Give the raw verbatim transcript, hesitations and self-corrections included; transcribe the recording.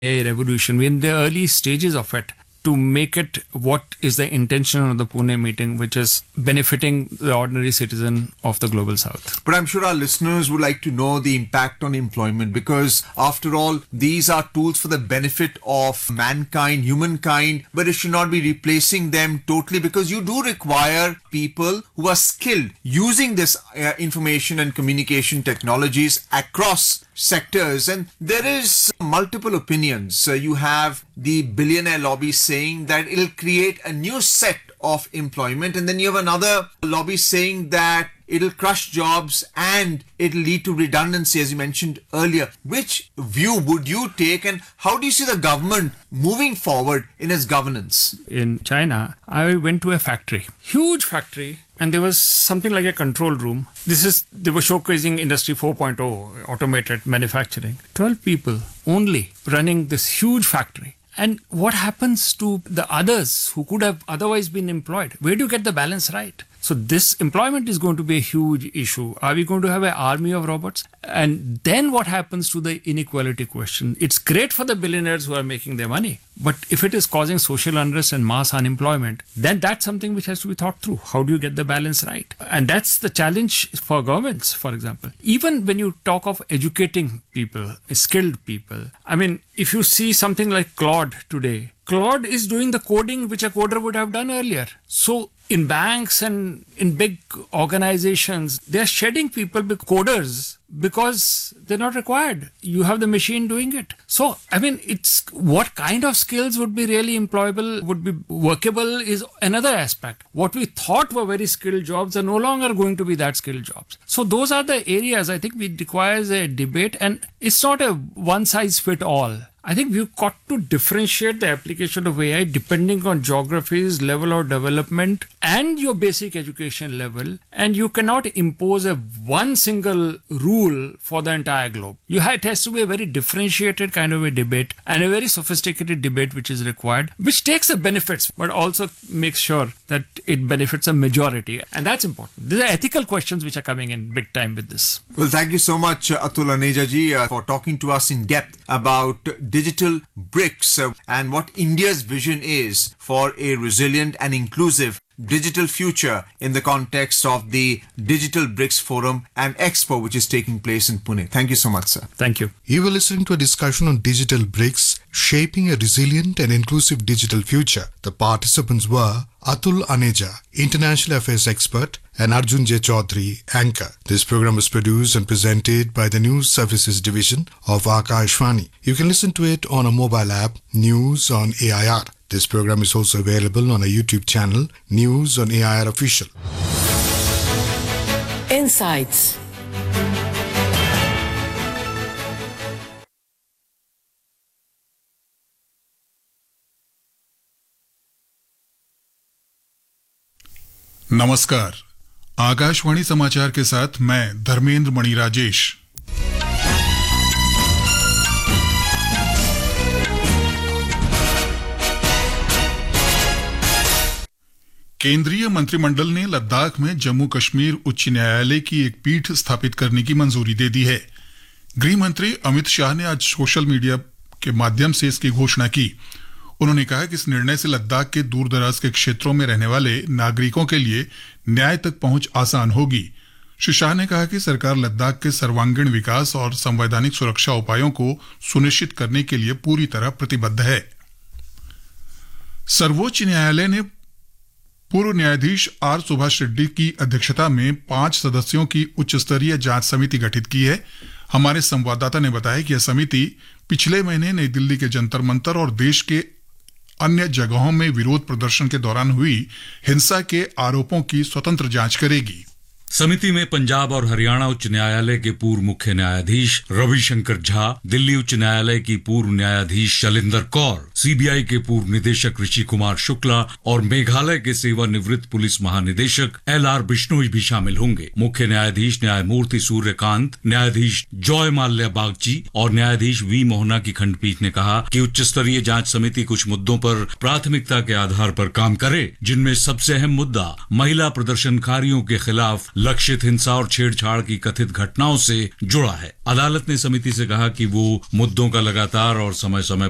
A I revolution. We're in the early stages of it to make it what is the intention of the Pune meeting, which is benefiting the ordinary citizen of the global south. But I'm sure our listeners would like to know the impact on employment, because after all, these are tools for the benefit of mankind, humankind, but it should not be replacing them totally, because you do require people who are skilled using this uh, information and communication technologies across sectors. And there is multiple opinions. So you have the billionaire lobby saying that it'll create a new set of employment, and then you have another lobby saying that it'll crush jobs and it'll lead to redundancy, as you mentioned earlier. Which view would you take, and how do you see the government moving forward in its governance? In China, I went to a factory, huge factory, and there was something like a control room. This is, they were showcasing Industry four point oh, automated manufacturing. twelve people only running this huge factory. And what happens to the others who could have otherwise been employed? Where do you get the balance right? So this employment is going to be a huge issue. Are we going to have an army of robots? And then what happens to the inequality question? It's great for the billionaires who are making their money, but if it is causing social unrest and mass unemployment, then that's something which has to be thought through. How do you get the balance right? And that's the challenge for governments, for example. Even when you talk of educating people, skilled people, I mean, if you see something like Claude today, Claude is doing the coding which a coder would have done earlier. So in banks and in big organizations, they're shedding people, coders, because they're not required. You have the machine doing it. So, I mean, it's what kind of skills would be really employable, would be workable is another aspect. What we thought were very skilled jobs are no longer going to be that skilled jobs. So those are the areas I think it requires a debate, and it's not a one size fit all. I think we've got to differentiate the application of A I depending on geographies, level of development, and your basic education level. And you cannot impose a one single rule for the entire globe. You have, it has to be a very differentiated kind of a debate, and a very sophisticated debate which is required, which takes the benefits, but also makes sure that it benefits a majority. And that's important. These are ethical questions which are coming in big time with this. Well, thank you so much, uh, Atul Aneja ji, uh, for talking to us in depth about digital bricks uh, and what India's vision is for a resilient and inclusive digital future in the context of the Digital Bricks Forum and Expo, which is taking place in Pune. Thank you so much, sir. Thank you. You were listening to a discussion on digital bricks, shaping a resilient and inclusive digital future. The participants were Atul Aneja, International Affairs Expert, and Arjun J. Chaudhary, Anchor. This program was produced and presented by the News Services Division of Akashvani. You can listen to it on a mobile app, News on A I R. This program is also available on a YouTube channel, News on A I R Official. Insights. नमस्कार, आकाशवाणी समाचार के साथ मैं धर्मेंद्र मणि राजेश। केंद्रीय मंत्रिमंडल ने लद्दाख में जम्मू कश्मीर उच्च न्यायालय की एक पीठ स्थापित करने की मंजूरी दे दी है। गृह मंत्री अमित शाह ने आज सोशल मीडिया के माध्यम से इसकी घोषणा की। उन्होंने कहा कि इस निर्णय से लद्दाख के दूर दराज के क्षेत्रों में रहने वाले नागरिकों के लिए न्याय तक पहुंच आसान होगी। श्री शाह ने कहा कि सरकार लद्दाख के सर्वांगीण विकास और संवैधानिक सुरक्षा उपायों को सुनिश्चित करने के लिए पूरी तरह प्रतिबद्ध है। सर्वोच्च न्यायालय ने पूर्व न्यायाधीश आर सुभाष रेड्डी की अध्यक्षता में पांच सदस्यों की उच्च स्तरीय जांच समिति गठित की है। हमारे संवाददाता ने बताया कि यह समिति पिछले महीने नई दिल्ली के जंतर मंतर और देश के अन्य जगहों में विरोध प्रदर्शन के दौरान हुई हिंसा के आरोपों की स्वतंत्र जांच करेगी। समिति में पंजाब और हरियाणा उच्च न्यायालय के पूर्व मुख्य न्यायाधीश रविशंकर झा, दिल्ली उच्च न्यायालय की पूर्व न्यायाधीश शैलेंद्र कौर, सीबीआई के पूर्व निदेशक ऋषि कुमार शुक्ला और मेघालय के सेवानिवृत्त पुलिस महानिदेशक एल आर बिश्नोई भी शामिल होंगे। मुख्य न्यायाधीश न्यायमूर्ति सूर्यकांत, न्यायाधीश जॉय माल्या बागची और न्यायाधीश वी मोहना की खंडपीठ ने कहा कि उच्च स्तरीय जांच समिति कुछ मुद्दों पर प्राथमिकता के आधार पर काम करे, जिनमें सबसे अहम मुद्दा महिला प्रदर्शनकारियों के खिलाफ लक्षित हिंसा और छेड़छाड़ की कथित घटनाओं से जुड़ा है। अदालत ने समिति से कहा कि वो मुद्दों का लगातार और समय समय